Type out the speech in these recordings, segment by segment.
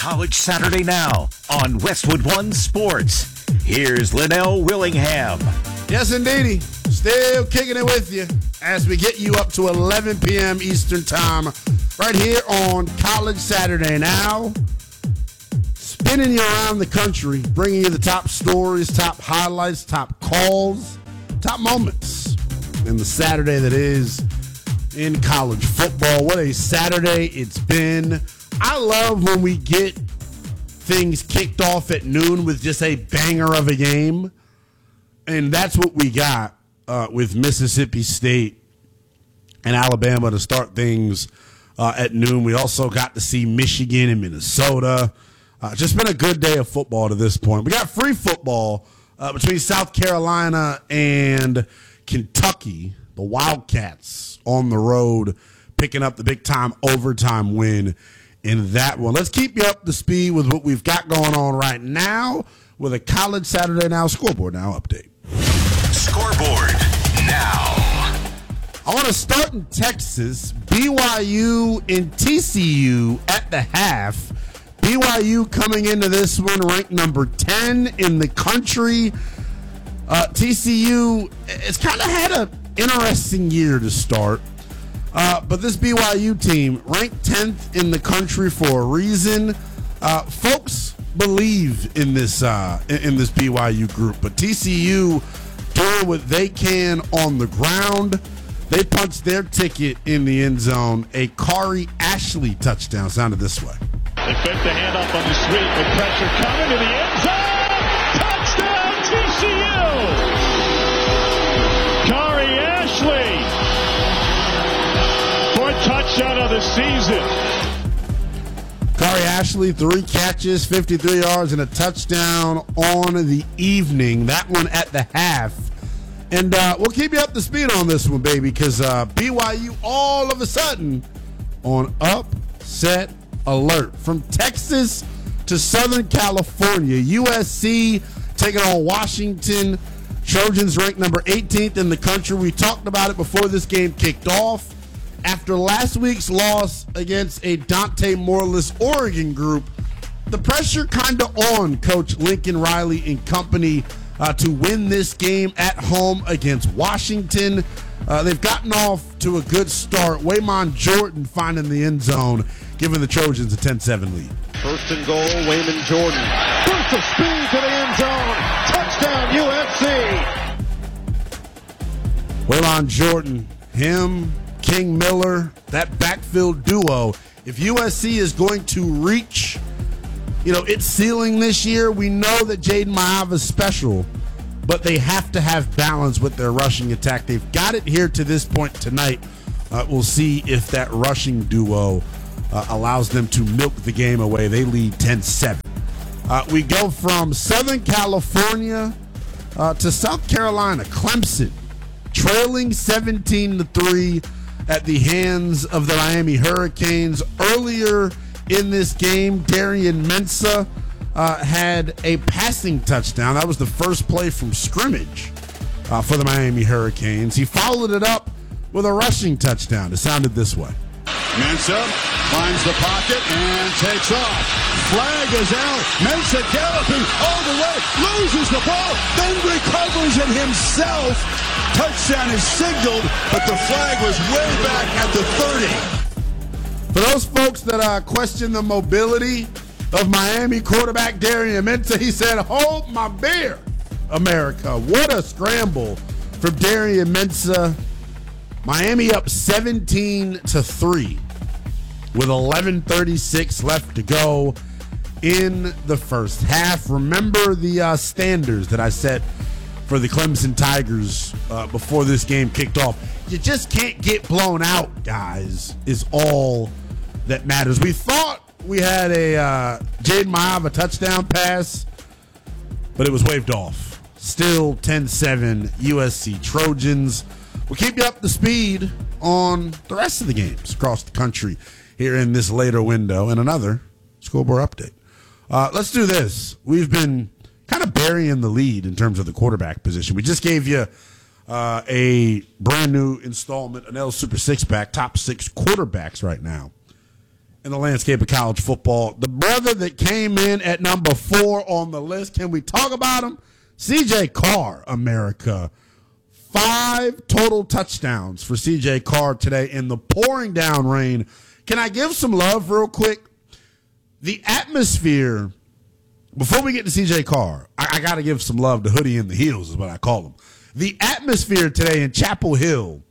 College Saturday Now on Westwood One Sports. Here's Linnell Willingham. Yes, indeedy. Still kicking it with you as we get you up to 11 p.m. Eastern Time right here on College Saturday Now. Spinning you around the country, bringing you the top stories, top highlights, top calls, top moments in the Saturday that is in college football. What a Saturday it's been. I love when we get things kicked off at noon with just a banger of a game. And that's what we got with Mississippi State and Alabama to start things at noon. We also got to see Michigan and Minnesota. Just been a good day of football to this point. We got free football between South Carolina and Kentucky. The Wildcats on the road picking up the big-time overtime win in that one. Let's keep you up to speed with what we've got going on right now with a College Saturday Now Scoreboard Now update. Scoreboard Now. I want to start in Texas. BYU and TCU at the half. BYU coming into this one ranked number 10 in the country. TCU, it's kind of had an interesting year to start. But this BYU team ranked 10th in the country for a reason. Folks believe in this BYU group, but TCU doing what they can on the ground. They punched their ticket in the end zone. A Kari Ashley touchdown sounded this way. They fake the handoff on the sweep with pressure coming to the end zone. Touchdown TCU! Kari Ashley. Fourth touchdown of the season. Kari Ashley, 3 catches, 53 yards, and a touchdown on the evening. That one at the half. And we'll keep you up to speed on this one, baby, because BYU all of a sudden on upset alert. From Texas to Southern California, USC taking on Washington. Trojans ranked number 18th in the country. We talked about it before this game kicked off. After last week's loss against a Dante Morless Oregon group, the pressure kind of on Coach Lincoln Riley and company to win this game at home against Washington. They've gotten off to a good start. Waymon Jordan finding the end zone, giving the Trojans a 10-7 lead. First and goal, Waymon Jordan. Burst of speed to the end zone. Touchdown USC. Waymon Jordan, him, King Miller, that backfield duo. If USC is going to reach, its ceiling this year, we know that Jaden Maiava is special, but they have to have balance with their rushing attack. They've got it here to this point tonight. We'll see if that rushing duo allows them to milk the game away. They lead 10-7. We go from Southern California to South Carolina. Clemson trailing 17-3 at the hands of the Miami Hurricanes. Earlier in this game, Darian Mensah had a passing touchdown. That was the first play from scrimmage for the Miami Hurricanes. He followed it up with a rushing touchdown. It sounded this way. Mensah finds the pocket and takes off. Flag is out. Mensah galloping all the way, loses the ball, then recovers it himself. Touchdown is signaled, but the flag was way back at the 30. For those folks that question the mobility of Miami quarterback Darian Mensah, he said, "Hold my beer, America." What a scramble from Darian Mensah. Miami up 17-3 with 11:36 left to go in the first half. Remember the standards that I set for the Clemson Tigers before this game kicked off. You just can't get blown out, guys, is all that matters. We thought we had a Jaden Maiava touchdown pass, but it was waved off. Still 10-7 USC Trojans. We'll keep you up to speed on the rest of the games across the country here in this later window and another scoreboard update. Let's do this. We've been kind of burying the lead in terms of the quarterback position. We just gave you a brand new installment, an L Super Six Pack, top 6 quarterbacks right now in the landscape of college football. The brother that came in at number 4 on the list, can we talk about him? CJ Carr, America. 5 total touchdowns for CJ Carr today in the pouring down rain. Can I give some love real quick? The atmosphere, before we get to CJ Carr, I got to give some love to Hoodie in the Heels is what I call him. The atmosphere today in Chapel Hill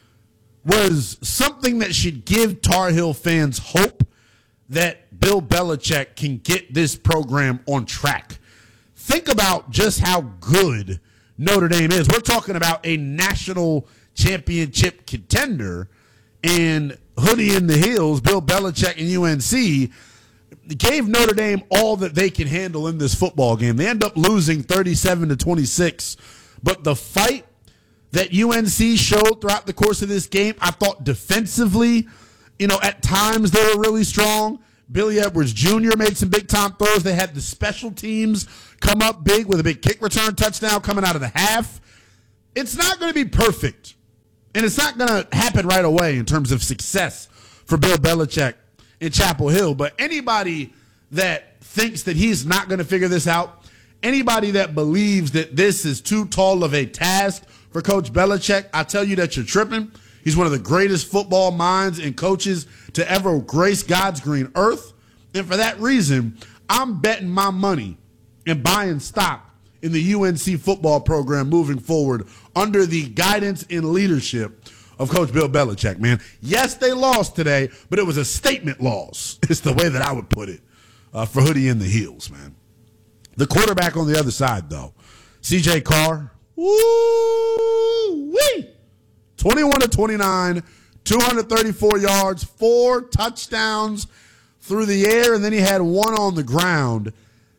was something that should give Tar Heel fans hope that Bill Belichick can get this program on track. Think about just how good Notre Dame is. We're talking about a national championship contender, and Hoodie in the Heels, Bill Belichick and UNC gave Notre Dame all that they can handle in this football game. They end up losing 37-26, but the fight that UNC showed throughout the course of this game, I thought defensively, at times they were really strong. Billy Edwards Jr. made some big-time throws. They had the special teams come up big with a big kick return touchdown coming out of the half. It's not going to be perfect, and it's not going to happen right away in terms of success for Bill Belichick in Chapel Hill. But anybody that thinks that he's not going to figure this out, anybody that believes that this is too tall of a task for Coach Belichick, I tell you that you're tripping. He's one of the greatest football minds and coaches to ever grace God's green earth. And for that reason, I'm betting my money and buying stock in the UNC football program moving forward under the guidance and leadership of Coach Bill Belichick, man. Yes, they lost today, but it was a statement loss. It's the way that I would put it for Hoodie in the Heels, man. The quarterback on the other side, though, CJ Carr, woo-wee, 21-29, 234 yards, 4 touchdowns through the air, and then he had 1 on the ground.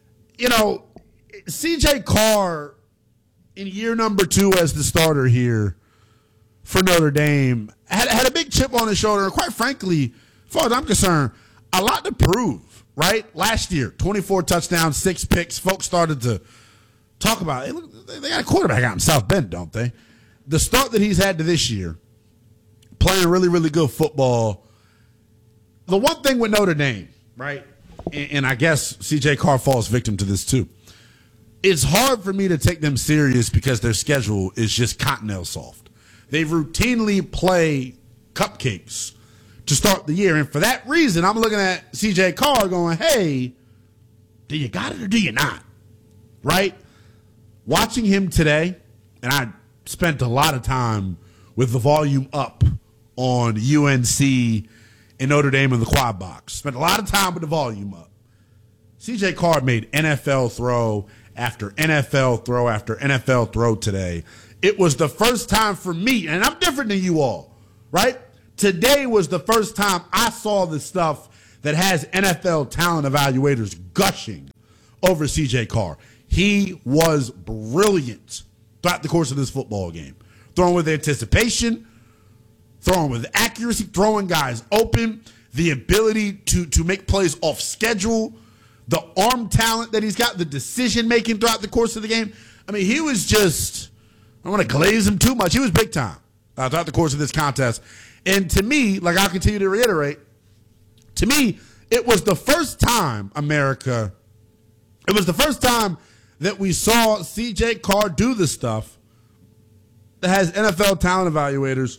CJ Carr in year number 2 as the starter here for Notre Dame had a big chip on his shoulder. And quite frankly, as far as I'm concerned, a lot to prove, right? Last year, 24 touchdowns, 6 picks. Folks started to talk about it. Look, they got a quarterback out in South Bend, don't they? The start that he's had to this year, playing really, really good football. The one thing with Notre Dame, right, and I guess CJ Carr falls victim to this too, it's hard for me to take them serious because their schedule is just cottonelle soft. They routinely play cupcakes to start the year, and for that reason, I'm looking at CJ Carr going, hey, do you got it or do you not? Right? Watching him today, and I spent a lot of time with the volume up on UNC and Notre Dame in the quad box. Spent a lot of time with the volume up. CJ Carr made NFL throw after NFL throw after NFL throw today. It was the first time for me, and I'm different than you all, right? Today was the first time I saw the stuff that has NFL talent evaluators gushing over CJ Carr. He was brilliant throughout the course of this football game. Throwing with anticipation, throwing with accuracy, throwing guys open, the ability to make plays off schedule, the arm talent that he's got, the decision-making throughout the course of the game. I mean, he was just, I don't want to glaze him too much. He was big time throughout the course of this contest. And to me, like I'll continue to reiterate, to me, it was the first time, America, it was the first time that we saw CJ Carr do the stuff that has NFL talent evaluators,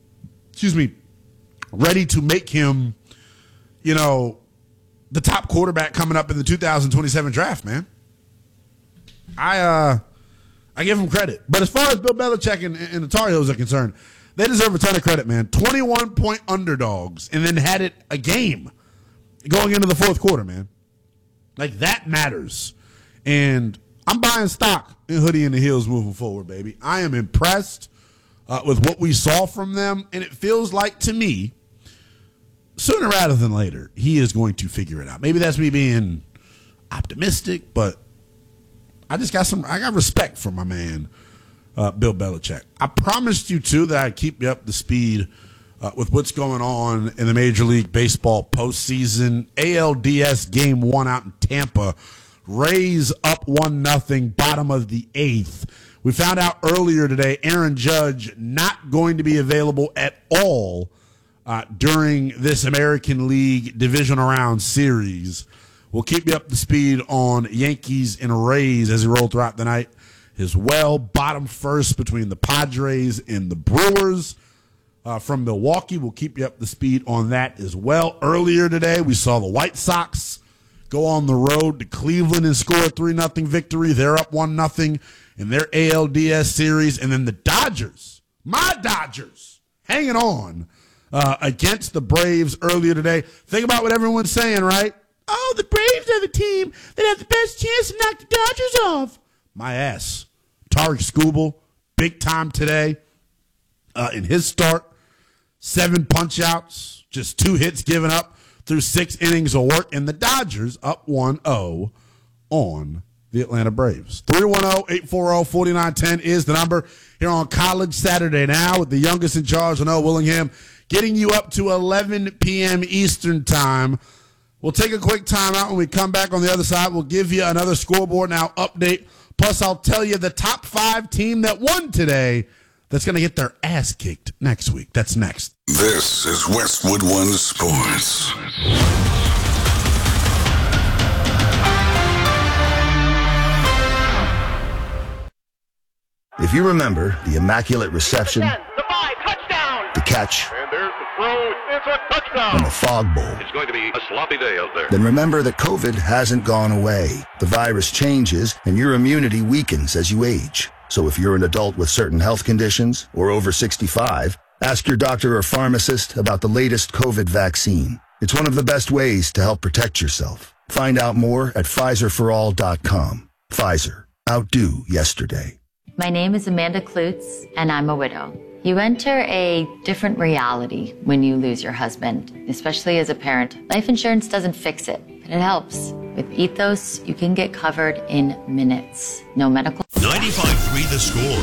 ready to make him, the top quarterback coming up in the 2027 draft, man. I give him credit. But as far as Bill Belichick and the Tar Heels are concerned, they deserve a ton of credit, man. 21-point underdogs and then had it a game going into the fourth quarter, man. Like, that matters. And I'm buying stock in Hoodie in the Heels moving forward, baby. I am impressed with what we saw from them, and it feels like, to me, sooner rather than later, he is going to figure it out. Maybe that's me being optimistic, but I got respect for my man, Bill Belichick. I promised you, too, that I'd keep you up to speed with what's going on in the Major League Baseball postseason. ALDS Game 1 out in Tampa. Rays up 1-0, bottom of the 8th. We found out earlier today Aaron Judge not going to be available at all during this American League divisional round series. We'll keep you up to speed on Yankees and Rays as we roll throughout the night as well. Bottom first between the Padres and the Brewers from Milwaukee. We'll keep you up to speed on that as well. Earlier today, we saw the White Sox go on the road to Cleveland and score a 3-0 victory. They're up 1-0 in their ALDS series. And then the Dodgers, my Dodgers, hanging on against the Braves earlier today. Think about what everyone's saying, right? Oh, the Braves are the team that have the best chance to knock the Dodgers off. My ass. Tarik Skubal, big time today in his start. 7 punch-outs, just 2 hits given up through 6 innings of work, and the Dodgers up 1-0 on the Atlanta Braves. 310-840-4910 is the number here on College Saturday Now with the youngest in charge, Linnell Willingham, getting you up to 11 p.m. Eastern Time. We'll take a quick timeout. When we come back on the other side, we'll give you another scoreboard now update. Plus, I'll tell you the top 5 team that won today that's going to get their ass kicked next week. That's next. This is Westwood One Sports. If you remember the immaculate reception, the catch, and there's the throw. It's a touchdown. and the fog bowl, It's going to be a sloppy day out there. then remember that COVID hasn't gone away. The virus changes and your immunity weakens as you age. So if you're an adult with certain health conditions or over 65, ask your doctor or pharmacist about the latest COVID vaccine. It's one of the best ways to help protect yourself. Find out more at PfizerForAll.com. Pfizer. Outdo yesterday. My name is Amanda Klutz, and I'm a widow. You enter a different reality when you lose your husband, especially as a parent. Life insurance doesn't fix it, but it helps. With Ethos, you can get covered in minutes. No medical. 95.3 The Score.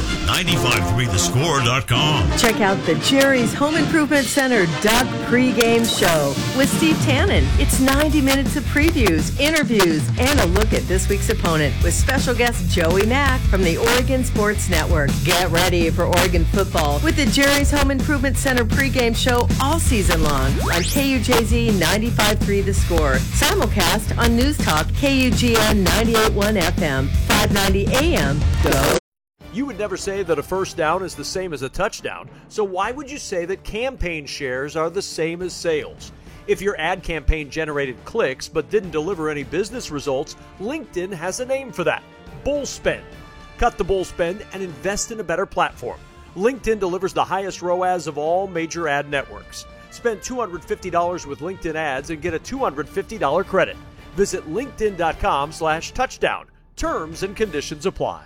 95.3thescore.com. Check out the Jerry's Home Improvement Center Duck pregame show with Steve Tannen. It's 90 minutes of previews, interviews, and a look at this week's opponent with special guest Joey Mack from the Oregon Sports Network. Get ready for Oregon football with the Jerry's Home Improvement Center pregame show all season long on KUJZ 95.3 The Score. Simulcast on News Talk KUGN 98.1 FM, 590 AM. Go. You would never say that a first down is the same as a touchdown, so why would you say that campaign shares are the same as sales? If your ad campaign generated clicks but didn't deliver any business results, LinkedIn has a name for that: bull spend. Cut the bull spend and invest in a better platform. LinkedIn delivers the highest ROAS of all major ad networks. Spend $250 with LinkedIn ads and get a $250 credit. Visit linkedin.com/touchdown. Terms and conditions apply.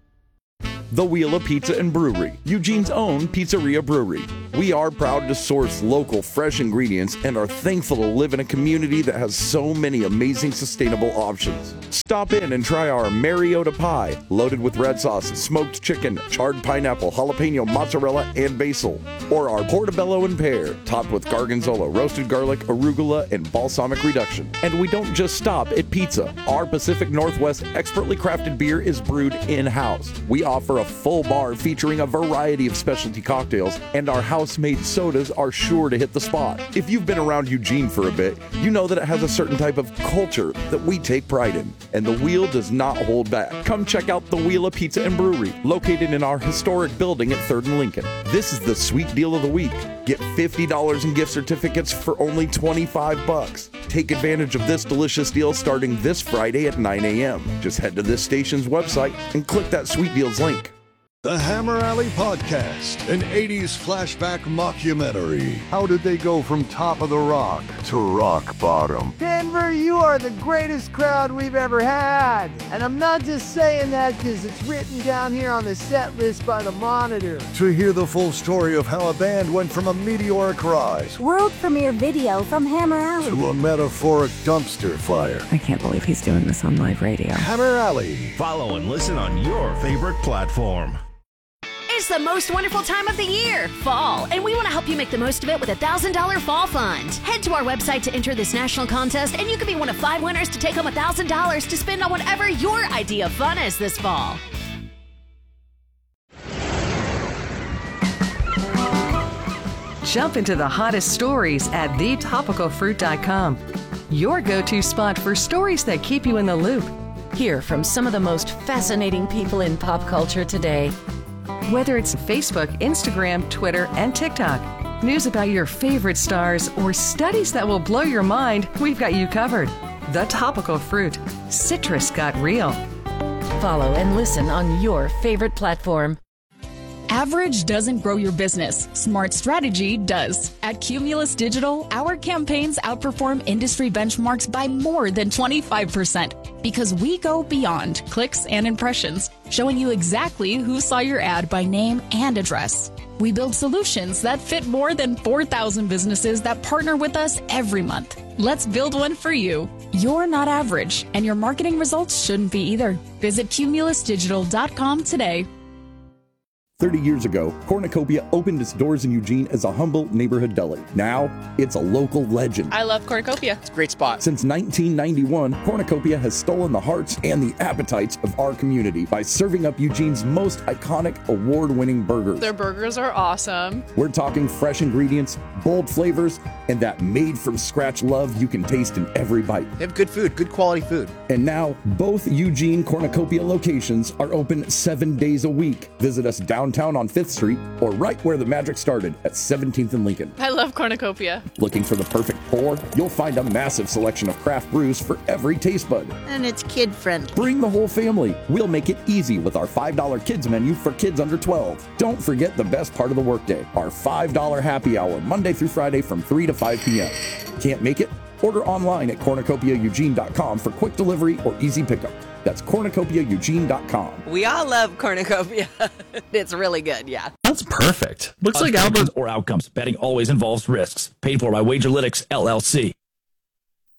The Wheel of Pizza and Brewery, Eugene's own pizzeria brewery. We are proud to source local, fresh ingredients and are thankful to live in a community that has so many amazing sustainable options. Stop in and try our Mariota pie, loaded with red sauce, smoked chicken, charred pineapple, jalapeno, mozzarella, and basil. Or our portobello and pear, topped with gargonzola, roasted garlic, arugula, and balsamic reduction. And we don't just stop at pizza. Our Pacific Northwest expertly crafted beer is brewed in-house. We offer a full bar featuring a variety of specialty cocktails, and our house-made sodas are sure to hit the spot. If you've been around Eugene for a bit, you know that it has a certain type of culture that we take pride in, and the Wheel does not hold back. Come check out the Wheel of Pizza and Brewery, located in our historic building at 3rd and Lincoln. This is the sweet deal of the week. Get $50 in gift certificates for only $25. Take advantage of this delicious deal starting this Friday at 9 a.m. Just head to this station's website and click that Sweet Deals link. The Hammer Alley Podcast, an 80s flashback mockumentary. How did they go from top of the rock to rock bottom? Denver, you are the greatest crowd we've ever had. And I'm not just saying that because it's written down here on the set list by the Monitor. To hear the full story of how a band went from a meteoric rise world premiere video from Hammer Alley to a metaphoric dumpster fire. I can't believe he's doing this on live radio. Hammer Alley. Follow and listen on your favorite platform. It's the most wonderful time of the year, fall, and we want to help you make the most of it with a $1,000 fall fund. Head to our website to enter this national contest, and you could be one of 5 winners to take home $1,000 to spend on whatever your idea of fun is this fall. Jump into the hottest stories at thetopicalfruit.com. Your go-to spot for stories that keep you in the loop. Hear from some of the most fascinating people in pop culture today. Whether it's Facebook, Instagram, Twitter, and TikTok, news about your favorite stars, or studies that will blow your mind, we've got you covered. The Topical Fruit. Citrus got real. Follow and listen on your favorite platform. Average doesn't grow your business. Smart strategy does. At Cumulus Digital, our campaigns outperform industry benchmarks by more than 25% because we go beyond clicks and impressions, showing you exactly who saw your ad by name and address. We build solutions that fit more than 4,000 businesses that partner with us every month. Let's build one for you. You're not average, and your marketing results shouldn't be either. Visit cumulusdigital.com today. 30 years ago, Cornucopia opened its doors in Eugene as a humble neighborhood deli. Now, it's a local legend. I love Cornucopia. It's a great spot. Since 1991, Cornucopia has stolen the hearts and the appetites of our community by serving up Eugene's most iconic award-winning burgers. Their burgers are awesome. We're talking fresh ingredients, bold flavors, and that made-from-scratch love you can taste in every bite. They have good food, good quality food. And now, both Eugene Cornucopia locations are open 7 days a week. Visit us downtown on 5th Street or right where the magic started at 17th and Lincoln. I love Cornucopia. Looking for the perfect pour? You'll find a massive selection of craft brews for every taste bud. And it's kid-friendly. Bring the whole family. We'll make it easy with our $5 kids menu for kids under 12. Don't forget the best part of the workday, our $5 happy hour, Monday through Friday from 3 to 5 p.m. Can't make it? Order online at cornucopiaeugene.com for quick delivery or easy pickup. That's cornucopiaeugene.com. We all love Cornucopia. It's really good, yeah. That's perfect. Looks like Albert or outcomes. Betting always involves risks. Paid for by Wagerlytics, LLC.